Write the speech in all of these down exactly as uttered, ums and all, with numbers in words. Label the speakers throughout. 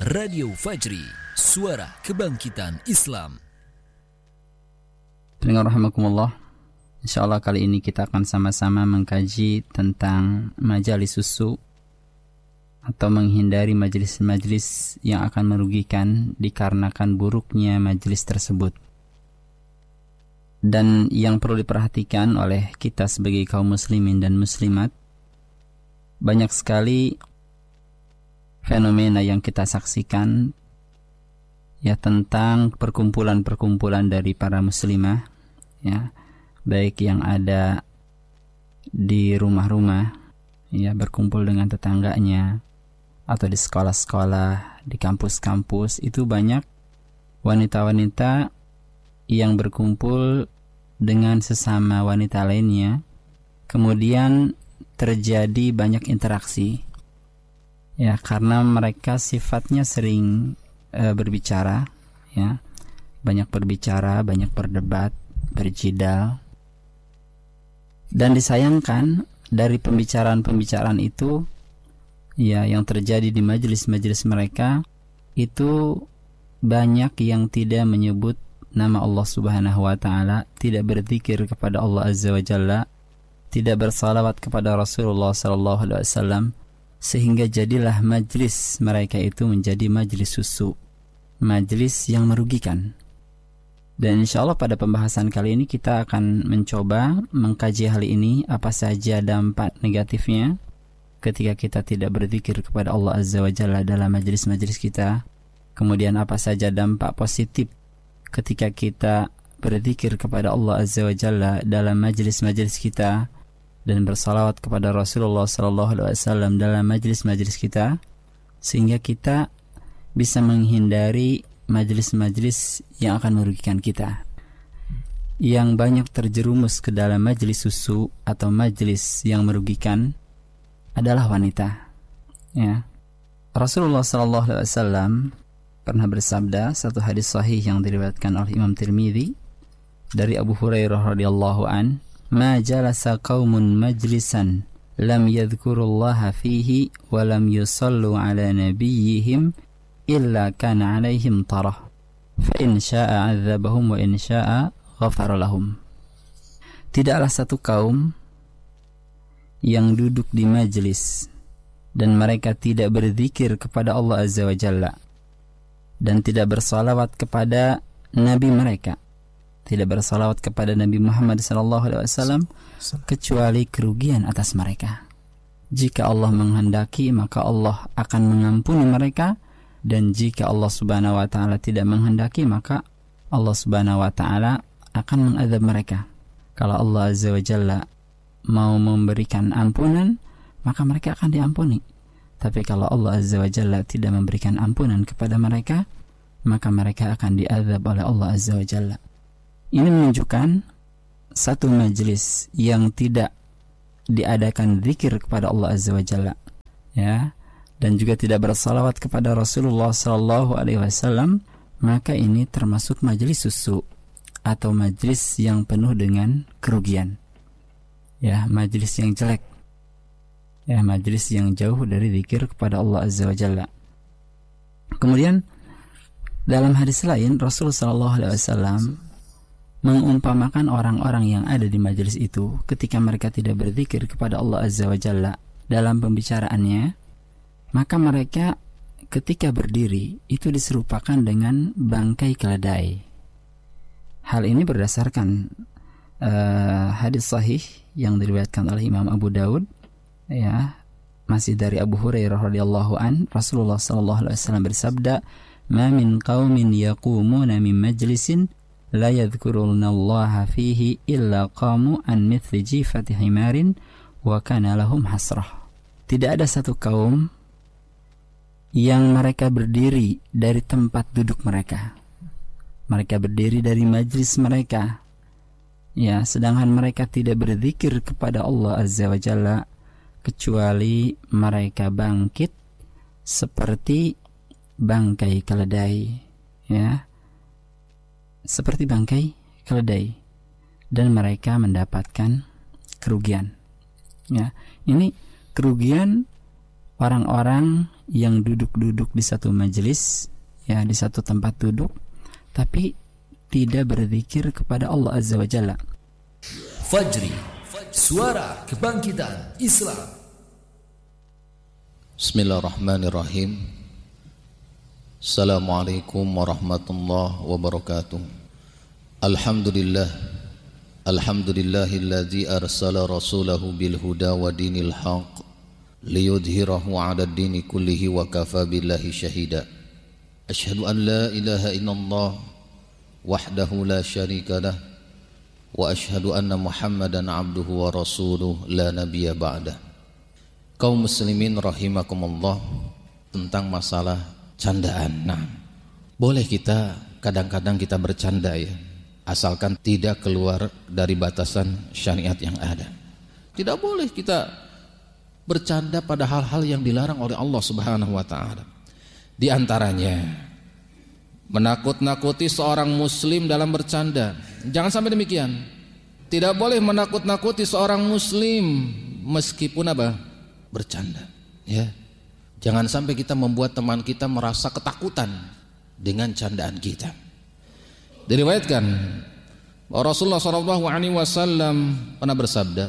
Speaker 1: Radio Fajri, suara kebangkitan Islam.
Speaker 2: Pendengar rahimakumullah, insyaallah kali ini kita akan sama-sama mengkaji tentang majelis susu atau menghindari majelis-majelis yang akan merugikan dikarenakan buruknya majelis tersebut. Dan yang perlu diperhatikan oleh kita sebagai kaum muslimin dan muslimat, banyak sekali fenomena yang kita saksikan ya tentang perkumpulan-perkumpulan dari para muslimah, ya, baik yang ada di rumah-rumah, ya, berkumpul dengan tetangganya, atau di sekolah-sekolah, di kampus-kampus. Itu banyak wanita-wanita yang berkumpul dengan sesama wanita lainnya, kemudian terjadi banyak interaksi, ya, karena mereka sifatnya sering e, berbicara, ya, banyak berbicara, banyak berdebat, berjidal. Dan disayangkan dari pembicaraan-pembicaraan itu, ya, yang terjadi di majelis-majelis mereka itu banyak yang tidak menyebut nama Allah Subhanahu wa taala, tidak berzikir kepada Allah Azza wa Jalla, tidak bersalawat kepada Rasulullah sallallahu alaihi wasallam, sehingga jadilah majlis mereka itu menjadi majlis susu, majlis yang merugikan. Dan insyaallah pada pembahasan kali ini kita akan mencoba mengkaji hal ini, apa saja dampak negatifnya ketika kita tidak berzikir kepada Allah Azza wa Jalla dalam majlis-majlis kita, kemudian apa saja dampak positif ketika kita berzikir kepada Allah Azza wa Jalla dalam majlis-majlis kita dan bersalawat kepada Rasulullah sallallahu alaihi wasallam dalam majlis-majlis kita, sehingga kita bisa menghindari majlis-majlis yang akan merugikan kita. Yang banyak terjerumus ke dalam majlis susu atau majlis yang merugikan adalah wanita, ya. Rasulullah sallallahu alaihi wasallam pernah bersabda, satu hadis sahih yang diriwayatkan oleh Imam Tirmidzi dari Abu Hurairah radhiyallahu an, ma jalasa qaumun majlisan lam yadhkurullaha fihi wa lam yusallu ala nabiyyihim illa kana alaihim tarah fa in syaa'a 'adzabahum wa in syaa'a ghafara lahum. Tidaklah satu kaum yang duduk di majlis dan mereka tidak berzikir kepada Allah Azza wa Jalla dan tidak bersalawat kepada nabi mereka, tidak bersalawat kepada Nabi Muhammad sallallahu alaihi wasallam, kecuali kerugian atas mereka. Jika Allah menghendaki, maka Allah akan mengampuni mereka, dan jika Allah Subhanahu wa taala tidak menghendaki, maka Allah Subhanahu wa taala akan mengazab mereka. Kalau Allah Azza wa Jalla mau memberikan ampunan, maka mereka akan diampuni. Tapi kalau Allah Azza wa Jalla tidak memberikan ampunan kepada mereka, maka mereka akan diazab oleh Allah Azza wa Jalla. Ini menunjukkan satu majelis yang tidak diadakan zikir kepada Allah Azza wa Jalla, ya, dan juga tidak bersalawat kepada Rasulullah sallallahu alaihi wasallam, maka ini termasuk majelis susu atau majelis yang penuh dengan kerugian, ya, majelis yang jelek, ya, majelis yang jauh dari zikir kepada Allah Azza wa Jalla. Kemudian dalam hadis lain Rasulullah sallallahu alaihi wasallam mengumpamakan orang-orang yang ada di majelis itu ketika mereka tidak berzikir kepada Allah Azza wa Jalla dalam pembicaraannya, maka mereka ketika berdiri itu diserupakan dengan bangkai keledai. Hal ini berdasarkan uh, hadis sahih yang diriwayatkan oleh Imam Abu Daud, ya, masih dari Abu Hurairah radhiyallahu an, Rasulullah sallallahu alaihi wasallam bersabda, "Ma min qaumin yaqumuna min majlisin la yadhkurunallaha fihi illa qamu an mithli jifati himarin wa kana lahum hasrah." Tidak ada satu kaum yang mereka berdiri dari tempat duduk mereka, mereka berdiri dari majlis mereka, ya, sedangkan mereka tidak berzikir kepada Allah Azza wa Jalla, kecuali mereka bangkit seperti bangkai keledai, ya, seperti bangkai keledai, dan mereka mendapatkan kerugian, ya. Ini kerugian orang-orang yang duduk-duduk di satu majelis, ya, di satu tempat duduk, tapi tidak berzikir kepada Allah Azza wa Jalla.
Speaker 1: Fajri, suara kebangkitan Islam.
Speaker 3: Bismillahirrahmanirrahim. Assalamualaikum warahmatullahi wabarakatuh. Alhamdulillah. Alhamdulillahilladzi arsala rasulahu bil huda wa dinil haqq liyudhhirahu 'ala ad-dini kullihi wa kafa billahi syahida. Asyhadu an la ilaha illallah wahdahu la syarika lah wa asyhadu anna Muhammadan 'abduhu wa rasuluhu la nabiyya ba'dah. Kaum muslimin rahimakumullah, tentang masalah candaan. Nah, boleh kita kadang-kadang kita bercanda ya, asalkan tidak keluar dari batasan syariat yang ada. Tidak boleh kita bercanda pada hal-hal yang dilarang oleh Allah Subhanahu wa taala. Di antaranya menakut-nakuti seorang muslim dalam bercanda. Jangan sampai demikian. Tidak boleh menakut-nakuti seorang muslim meskipun apa? Bercanda, ya. Jangan sampai kita membuat teman kita merasa ketakutan dengan candaan kita. Diriwayatkan bahwa Rasulullah shallallahu alaihi wasallam pernah bersabda,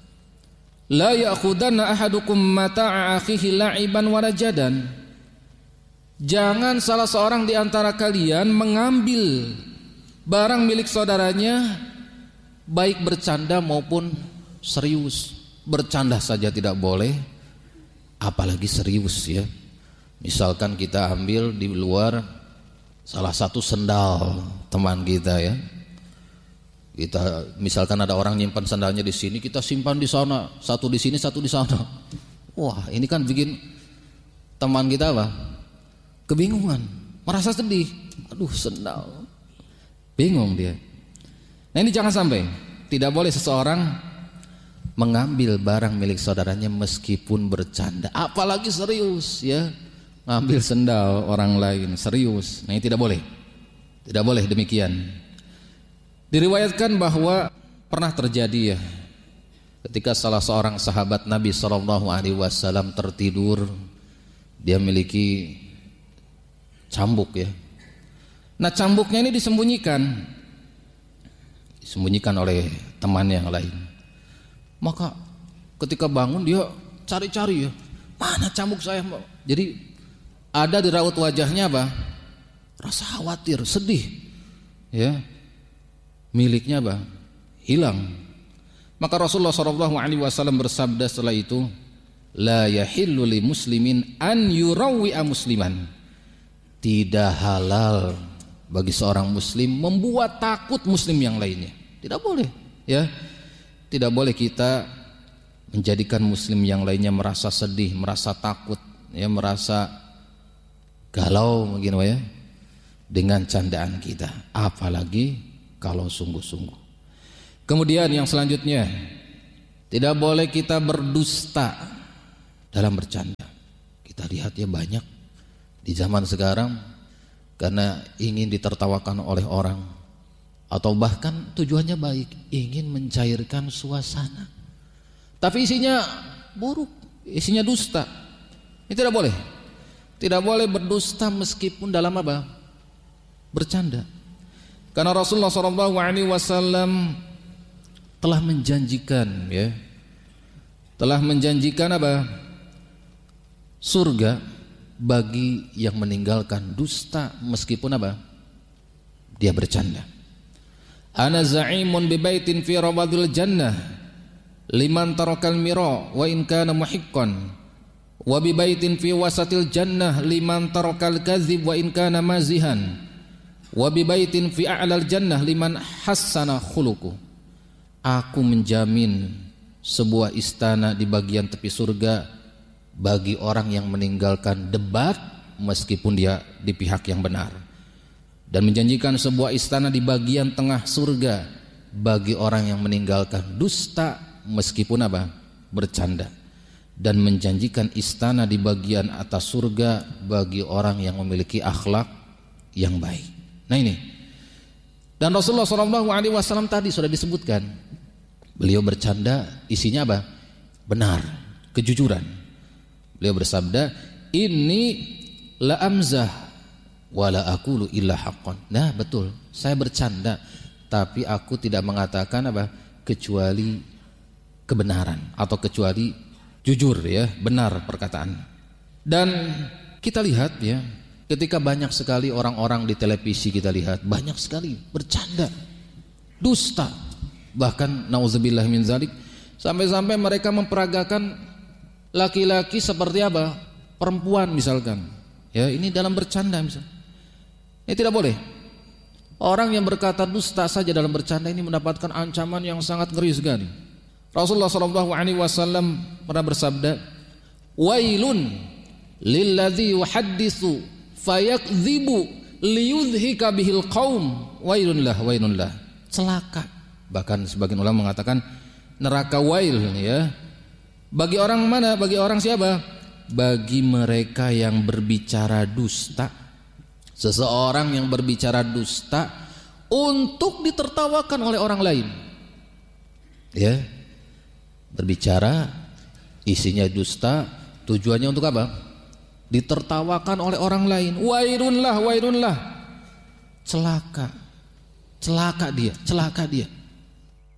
Speaker 3: la ya'khudanna ahadukum mata'a akhihi la'iban wa rajadan. Jangan salah seorang di antara kalian mengambil barang milik saudaranya baik bercanda maupun serius. Bercanda saja tidak boleh, apalagi serius ya. Misalkan kita ambil di luar salah satu sendal teman kita ya. Kita misalkan ada orang nyimpan sendalnya di sini, kita simpan di sana, satu di sini, satu di sana. Wah, ini kan bikin teman kita apa? Kebingungan, merasa sedih. Aduh, sendal. Bingung dia. Nah, ini jangan sampai. Tidak boleh seseorang mengambil barang milik saudaranya meskipun bercanda, apalagi serius ya. Ngambil sendal orang lain serius. Nah, ini tidak boleh. Tidak boleh demikian. Diriwayatkan bahwa pernah terjadi ya, ketika salah seorang sahabat Nabi shallallahu alaihi wasallam tertidur, dia memiliki cambuk ya. Nah, cambuknya ini disembunyikan, disembunyikan oleh teman yang lain. Maka ketika bangun dia cari-cari ya, mana cambuk saya? Jadi ada di raut wajahnya apa? Rasa khawatir, sedih. Ya. Miliknya apa? Hilang. Maka Rasulullah shallallahu alaihi wasallam bersabda setelah itu, la yahillu li muslimin an yurawwi'a musliman. Tidak halal bagi seorang muslim membuat takut muslim yang lainnya. Tidak boleh, ya. Tidak boleh kita menjadikan muslim yang lainnya merasa sedih, merasa takut, ya, merasa galau mungkin ya dengan candaan kita, apalagi kalau sungguh-sungguh. Kemudian yang selanjutnya, tidak boleh kita berdusta dalam bercanda. Kita lihat ya banyak di zaman sekarang, karena ingin ditertawakan oleh orang atau bahkan tujuannya baik, ingin mencairkan suasana, tapi isinya buruk, isinya dusta. Ini tidak boleh. Tidak boleh berdusta meskipun dalam apa? Bercanda. Karena Rasulullah shallallahu alaihi wasallam telah menjanjikan ya, telah menjanjikan apa? Surga bagi yang meninggalkan dusta meskipun apa? Dia bercanda. Ana za'imun bi baitin fi rawadil jannah liman tarakal mira wa in kana muhiqqan wa bi baitin fi wasatil jannah liman tarakal kadzib wa in kana mazihan wa bi baitin fi a'lal jannah liman hassana khuluquh. Aku menjamin sebuah istana di bagian tepi surga bagi orang yang meninggalkan debat meskipun dia di pihak yang benar, dan menjanjikan sebuah istana di bagian tengah surga bagi orang yang meninggalkan dusta meskipun apa? Bercanda, dan menjanjikan istana di bagian atas surga bagi orang yang memiliki akhlak yang baik. Nah ini, dan Rasulullah shallallahu alaihi wasallam tadi sudah disebutkan, beliau bercanda isinya apa? Benar, kejujuran. Beliau bersabda, Inni la amzah wala aqulu illa haqqan. Nah, betul. Saya bercanda, tapi aku tidak mengatakan apa? Kecuali kebenaran atau kecuali jujur ya, benar perkataan. Dan kita lihat ya, ketika banyak sekali orang-orang di televisi kita lihat banyak sekali bercanda, dusta, bahkan nauzubillah min zalik, sampai-sampai mereka memperagakan laki-laki seperti apa? Perempuan misalkan. Ya, ini dalam bercanda misalnya. Ini tidak boleh. Orang yang berkata dusta saja dalam bercanda ini mendapatkan ancaman yang sangat ngeri sekali. Rasulullah shallallahu alaihi wasallam pernah bersabda, "Wailun lilladzi yuhadditsu fayakdzibu liyudhika bihil qaum." Wailun lah, wailun lah. Celaka. Bahkan sebagian ulama mengatakan neraka wail ya. Bagi orang mana? Bagi orang siapa? Bagi mereka yang berbicara dusta. Seseorang yang berbicara dusta untuk ditertawakan oleh orang lain. Ya. Berbicara isinya dusta, tujuannya untuk apa? Ditertawakan oleh orang lain. Wairunlah, wairunlah. Celaka. Celaka dia, celaka dia.